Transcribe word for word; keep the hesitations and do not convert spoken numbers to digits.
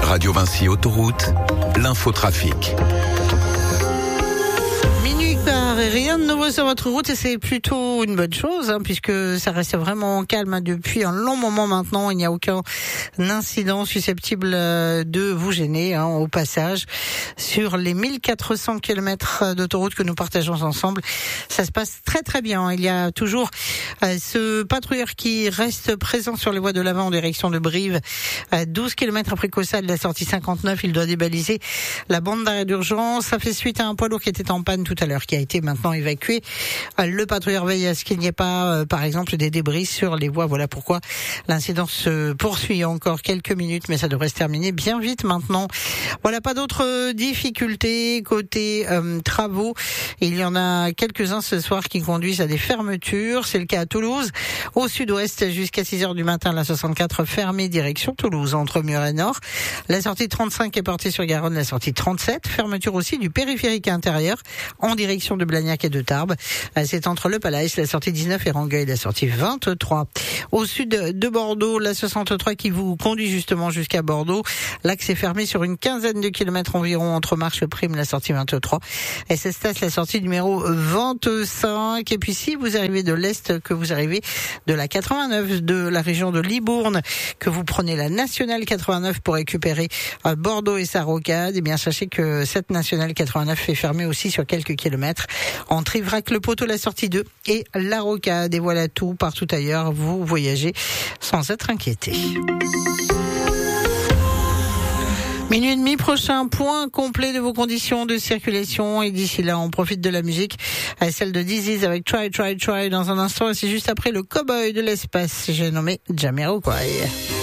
Radio Vinci Autoroute, l'infotrafic. Rien de nouveau sur votre route et c'est plutôt une bonne chose hein, puisque ça reste vraiment calme hein, depuis un long moment maintenant. Il n'y a aucun incident susceptible de vous gêner hein, au passage sur les mille quatre cents kilomètres d'autoroute que nous partageons ensemble. Ça se passe très très bien. Il y a toujours euh, ce patrouilleur qui reste présent sur les voies de l'avant en direction de Brive. À douze kilomètres après Caussade, la sortie cinquante-neuf, il doit débaliser la bande d'arrêt d'urgence. Ça fait suite à un poids lourd qui était en panne tout à l'heure, qui a été maintenant évacué. Le patrouilleur veille à ce qu'il n'y ait pas, euh, par exemple, des débris sur les voies. Voilà pourquoi l'incident se poursuit encore quelques minutes, mais ça devrait se terminer bien vite maintenant. Voilà, pas d'autres difficultés côté euh, travaux. Il y en a quelques-uns ce soir qui conduisent à des fermetures. C'est le cas à Toulouse, au sud-ouest jusqu'à six heures du matin. La soixante-quatre fermée direction Toulouse, entre Mur et Nord. La sortie trente-cinq est portée sur Garonne, la sortie trente-sept. Fermeture aussi du périphérique intérieur en direction de Blagnac et de Tarbes. C'est entre Le Palais, la sortie dix-neuf et Rangueil, la sortie vingt-trois. Au sud de Bordeaux, la soixante-trois qui vous conduit justement jusqu'à Bordeaux. L'axe est fermé sur une quinzaine de kilomètres environ entre Marche-Prime, la sortie vingt-trois. Et c'est la sortie numéro vingt-cinq. Et puis si vous arrivez de l'Est, que vous arrivez de la quatre-vingt-neuf, de la région de Libourne, que vous prenez la nationale quatre-vingt-neuf pour récupérer Bordeaux et sa rocade, eh bien sachez que cette nationale quatre-vingt-neuf est fermée aussi sur quelques kilomètres entre Ivrac-le-Poteau, la sortie deux et la rocade. Et voilà tout, partout ailleurs, vous voyagez sans être inquiété. Minuit et demi prochain, point complet de vos conditions de circulation. Et d'ici là, on profite de la musique, celle de Dizzy avec Try, Try, Try dans un instant. Et c'est juste après le cowboy de l'espace, j'ai nommé Jamiroquai.